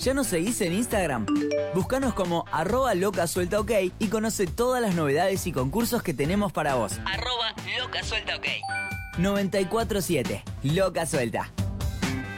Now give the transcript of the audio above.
¿Ya nos seguís en Instagram? Búscanos como @locasueltaok y conoce todas las novedades y concursos que tenemos para vos. @locasueltaok. 94.7 Loca Suelta.